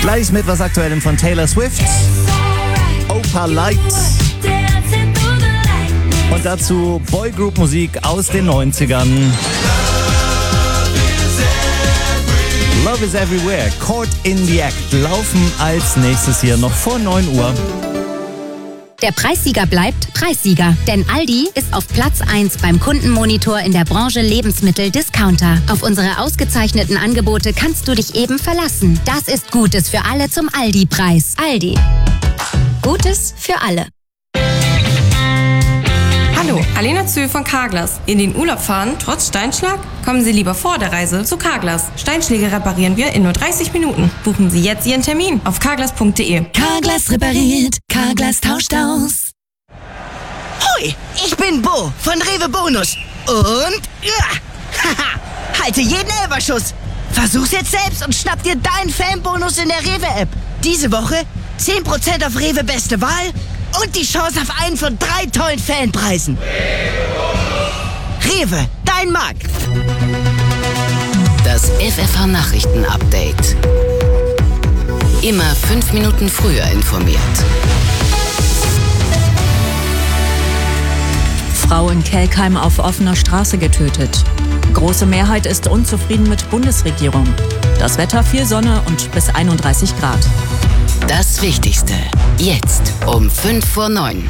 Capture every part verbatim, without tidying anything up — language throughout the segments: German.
Gleich mit was Aktuellem von Taylor Swift, Opa Light und dazu Boygroup-Musik aus den neunzigern. Love is Everywhere, Caught in the Act laufen als nächstes hier noch vor neun Uhr. Der Preissieger bleibt Preissieger, denn Aldi ist auf Platz eins beim Kundenmonitor in der Branche Lebensmittel-Discounter. Auf unsere ausgezeichneten Angebote kannst du dich eben verlassen. Das ist Gutes für alle zum Aldi-Preis. Aldi. Gutes für alle. Hallo, Alena Zühl von Carglass. In den Urlaub fahren, trotz Steinschlag? Kommen Sie lieber vor der Reise zu Carglass. Steinschläge reparieren wir in nur dreißig Minuten. Buchen Sie jetzt Ihren Termin auf carglass punkt de. Carglass repariert, Carglass tauscht aus. Hui, ich bin Bo von Rewe Bonus. Und ja, haha, halte jeden Elferschuss. Versuch's jetzt selbst und schnapp dir deinen Fanbonus in der Rewe-App. Diese Woche zehn Prozent auf Rewe Beste Wahl und die Chance auf einen von drei tollen Fanpreisen. Rewe, dein Markt. Das F F H-Nachrichten-Update. Immer fünf Minuten früher informiert. Frau in Kelkheim auf offener Straße getötet. Große Mehrheit ist unzufrieden mit Bundesregierung. Das Wetter viel Sonne und bis einunddreißig Grad. Das Wichtigste. Jetzt um fünf vor neun.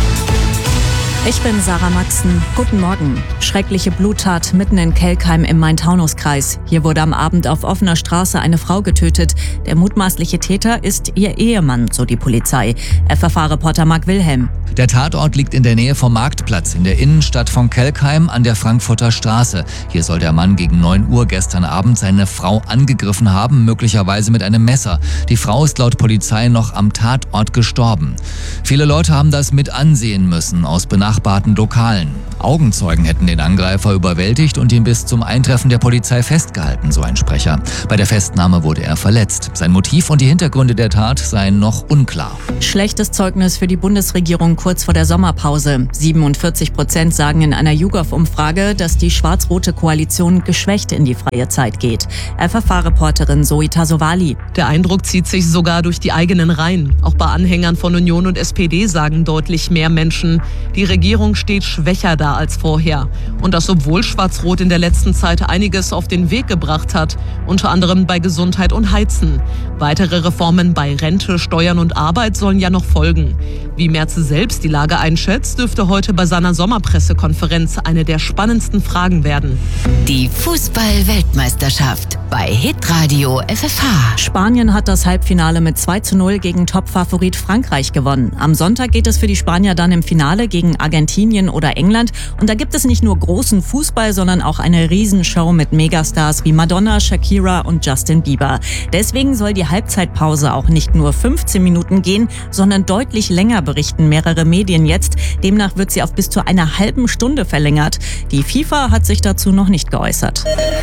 Ich bin Sarah Maxen. Guten Morgen. Schreckliche Bluttat mitten in Kelkheim im Main-Taunus-Kreis. Hier wurde am Abend auf offener Straße eine Frau getötet. Der mutmaßliche Täter ist ihr Ehemann, so die Polizei. F F H-Reporter Marc Wilhelm. Der Tatort liegt in der Nähe vom Marktplatz in der Innenstadt von Kelkheim an der Frankfurter Straße. Hier soll der Mann gegen neun Uhr gestern Abend seine Frau angegriffen haben, möglicherweise mit einem Messer. Die Frau ist laut Polizei noch am Tatort gestorben. Viele Leute haben das mit ansehen müssen aus benachbarten Lokalen. Augenzeugen hätten den Angreifer überwältigt und ihn bis zum Eintreffen der Polizei festgehalten, so ein Sprecher. Bei der Festnahme wurde er verletzt. Sein Motiv und die Hintergründe der Tat seien noch unklar. Schlechtes Zeugnis für die Bundesregierung kurz vor der Sommerpause. siebenundvierzig Prozent sagen in einer YouGov-Umfrage, dass die schwarz-rote Koalition geschwächt in die freie Zeit geht. F F H-Reporterin Zoe Tasovali. Der Eindruck zieht sich sogar durch die eigenen Reihen. Auch bei Anhängern von Union und S P D sagen deutlich mehr Menschen, die Regierung steht schwächer da als vorher. Und das, obwohl Schwarz-Rot in der letzten Zeit einiges auf den Weg gebracht hat, unter anderem bei Gesundheit und Heizen. Weitere Reformen bei Rente, Steuern und Arbeit sollen ja noch folgen. Wie Merz selbst die Lage einschätzt, dürfte heute bei seiner Sommerpressekonferenz eine der spannendsten Fragen werden. Die Fußball-Weltmeisterschaft bei Hitradio F F H. Spanien hat das Halbfinale mit zwei zu null gegen Topfavorit Frankreich gewonnen. Am Sonntag geht es für die Spanier dann im Finale gegen Argentinien oder England. Und da gibt es nicht nur großen Fußball, sondern auch eine Riesenshow mit Megastars wie Madonna, Shakira und Justin Bieber. Deswegen soll die Halbzeitpause auch nicht nur fünfzehn Minuten gehen, sondern deutlich länger, berichten mehrere Medien jetzt. Demnach wird sie auf bis zu einer halben Stunde verlängert. Die FIFA hat sich dazu noch nicht geäußert.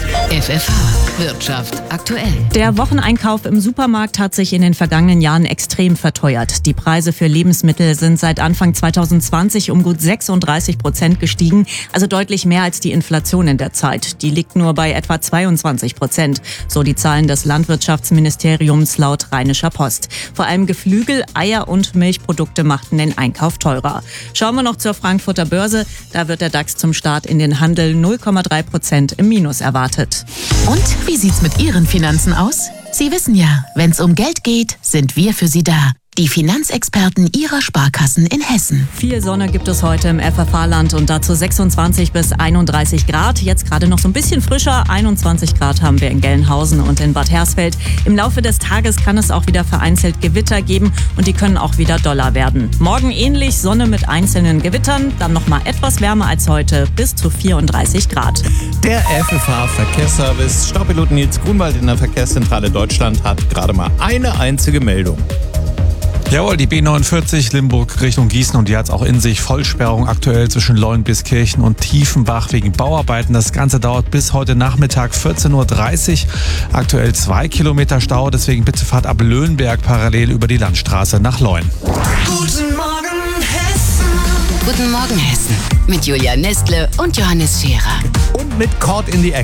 F F H Wirtschaft aktuell. Der Wocheneinkauf im Supermarkt hat sich in den vergangenen Jahren extrem verteuert. Die Preise für Lebensmittel sind seit Anfang zweitausendzwanzig um gut sechsunddreißig Prozent gestiegen, also deutlich mehr als die Inflation in der Zeit. Die liegt nur bei etwa zweiundzwanzig Prozent, so die Zahlen des Landwirtschaftsministeriums laut Rheinischer Post. Vor allem Geflügel, Eier und Milchprodukte machten den Einkauf teurer. Schauen wir noch zur Frankfurter Börse. Da wird der DAX zum Start in den Handel null Komma drei Prozent im Minus erwartet. Und wie sieht's mit Ihren Finanzen aus? Sie wissen ja, wenn's um Geld geht, sind wir für Sie da. Die Finanzexperten Ihrer Sparkassen in Hessen. Viel Sonne gibt es heute im F F H-Land und dazu sechsundzwanzig bis einunddreißig Grad. Jetzt gerade noch so ein bisschen frischer. einundzwanzig Grad haben wir in Gelnhausen und in Bad Hersfeld. Im Laufe des Tages kann es auch wieder vereinzelt Gewitter geben und die können auch wieder doller werden. Morgen ähnlich, Sonne mit einzelnen Gewittern, dann nochmal etwas wärmer als heute, bis zu vierunddreißig Grad. Der F F H-Verkehrsservice Staupiloten Nils Grunwald in der Verkehrszentrale Deutschland hat gerade mal eine einzige Meldung. Jawohl, die B neunundvierzig Limburg Richtung Gießen und die hat es auch in sich. Vollsperrung aktuell zwischen Leuenbiskirchen und Tiefenbach wegen Bauarbeiten. Das Ganze dauert bis heute Nachmittag vierzehn Uhr dreißig. Aktuell zwei Kilometer Stau, deswegen bitte fahrt ab Löhnberg parallel über die Landstraße nach Leuen. Guten Morgen Hessen. Guten Morgen Hessen mit Julia Nestle und Johannes Scherer. Und mit Caught in the Act.